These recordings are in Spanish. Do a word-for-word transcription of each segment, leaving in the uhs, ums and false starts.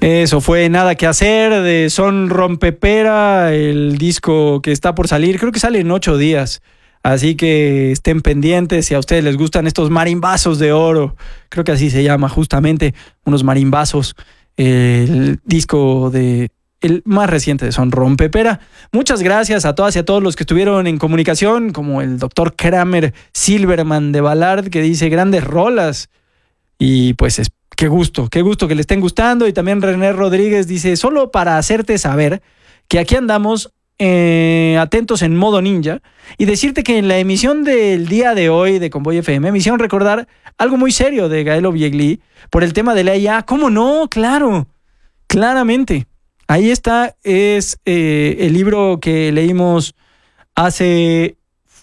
Eso fue Nada que Hacer de Son Rompepera, el disco que está por salir, creo que sale en ocho días, así que estén pendientes si a ustedes les gustan estos marimbazos de oro, creo que así se llama justamente, unos marimbazos, el disco de el más reciente de Son Rompepera. Muchas gracias a todas y a todos los que estuvieron en comunicación, como el doctor Kramer Silverman de Ballard, que dice grandes rolas, y pues es Qué gusto, qué gusto que le estén gustando. Y también René Rodríguez dice, solo para hacerte saber que aquí andamos eh, atentos en modo ninja y decirte que en la emisión del día de hoy de Convoy F M me hicieron recordar algo muy serio de Gael Biegli por el tema de la I A. ¿Cómo no? Claro, claramente. Ahí está, es eh, el libro que leímos hace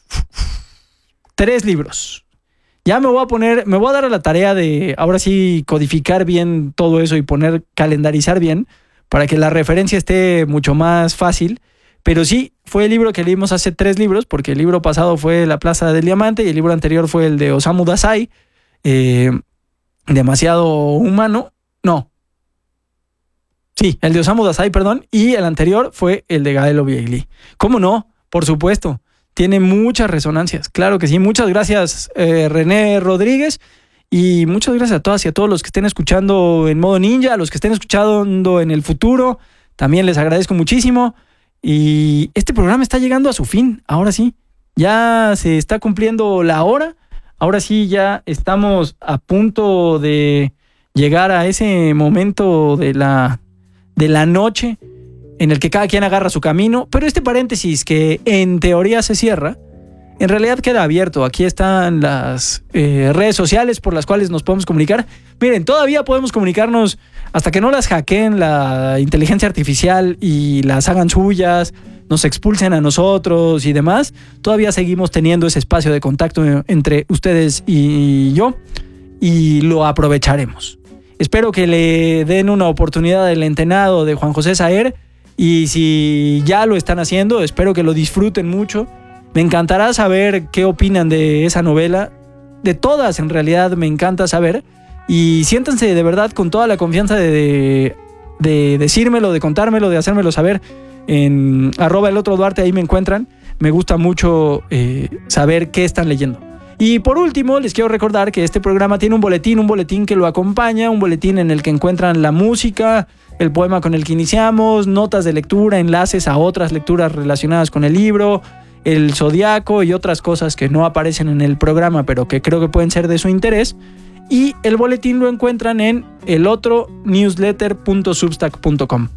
tres libros. Ya me voy a poner, me voy a dar a la tarea de ahora sí codificar bien todo eso y poner, calendarizar bien para que la referencia esté mucho más fácil. Pero sí, fue el libro que leímos hace tres libros, porque el libro pasado fue La Plaza del Diamante y el libro anterior fue el de Osamu Dazai, eh, Demasiado Humano. No. Sí, el de Osamu Dazai, perdón, y el anterior fue el de Gael Biegli. ¿Cómo no? Por supuesto. Tiene muchas resonancias, claro que sí. Muchas gracias, eh, René Rodríguez, y muchas gracias a todas y a todos los que estén escuchando en modo ninja, a los que estén escuchando en el futuro, también les agradezco muchísimo. Y este programa está llegando a su fin, ahora sí, ya se está cumpliendo la hora, ahora sí ya estamos a punto de llegar a ese momento de la, de la noche, en el que cada quien agarra su camino, pero este paréntesis que en teoría se cierra, en realidad queda abierto. Aquí están las eh, redes sociales por las cuales nos podemos comunicar. Miren, todavía podemos comunicarnos hasta que no las hackeen la inteligencia artificial y las hagan suyas, nos expulsen a nosotros y demás. Todavía seguimos teniendo ese espacio de contacto entre ustedes y yo, y lo aprovecharemos. Espero que le den una oportunidad al Entenado de Juan José Saer. Y si ya lo están haciendo, espero que lo disfruten mucho. Me encantará saber qué opinan de esa novela. De todas, en realidad, me encanta saber. Y siéntanse de verdad con toda la confianza de, de, de decírmelo, de contármelo, de hacérmelo saber. En arroba el otro Duarte, ahí me encuentran. Me gusta mucho eh, saber qué están leyendo. Y por último, les quiero recordar que este programa tiene un boletín, un boletín que lo acompaña, un boletín en el que encuentran la música, el poema con el que iniciamos, notas de lectura, enlaces a otras lecturas relacionadas con el libro, el zodiaco y otras cosas que no aparecen en el programa, pero que creo que pueden ser de su interés. Y el boletín lo encuentran en el otro newsletter punto substack punto com.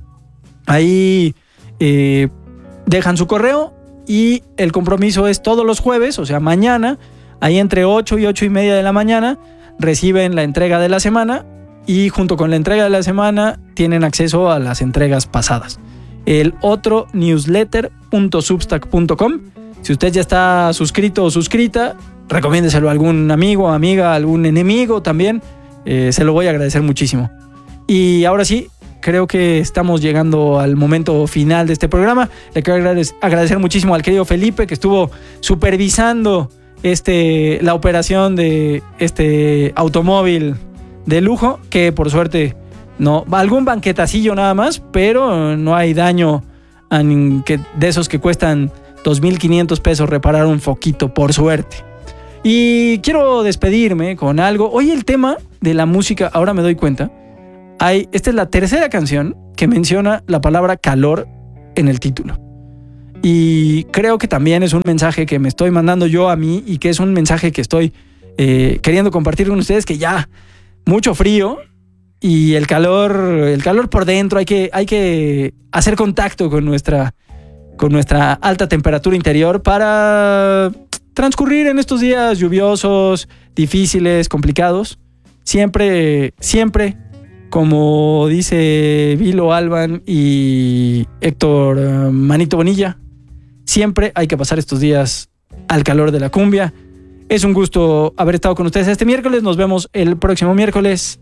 Ahí eh, dejan su correo y el compromiso es todos los jueves, o sea, mañana, ahí entre ocho y ocho y media de la mañana, reciben la entrega de la semana. Y junto con la entrega de la semana tienen acceso a las entregas pasadas. El otro newsletter punto substack punto com. Si usted ya está suscrito o suscrita, recomiéndeselo a algún amigo, amiga, algún enemigo también. Eh, se lo voy a agradecer muchísimo. Y ahora sí, creo que estamos llegando al momento final de este programa. Le quiero agradecer muchísimo al querido Felipe, que estuvo supervisando este, la operación de este automóvil de lujo, que por suerte no, algún banquetacillo nada más, pero no hay daño a nin, que, de esos que cuestan dos mil quinientos pesos reparar un foquito, por suerte. Y quiero despedirme con algo. Hoy el tema de la música, ahora me doy cuenta, hay, esta es la tercera canción que menciona la palabra calor en el título. Y creo que también es un mensaje que me estoy mandando yo a mí y que es un mensaje que estoy eh, queriendo compartir con ustedes, que ya mucho frío y el calor, el calor por dentro, hay que, hay que hacer contacto con nuestra, con nuestra alta temperatura interior para transcurrir en estos días lluviosos, difíciles, complicados. Siempre, siempre, como dice Vilo Alban y Héctor uh, Manito Bonilla, siempre hay que pasar estos días al calor de la cumbia. Es un gusto haber estado con ustedes este miércoles. Nos vemos el próximo miércoles.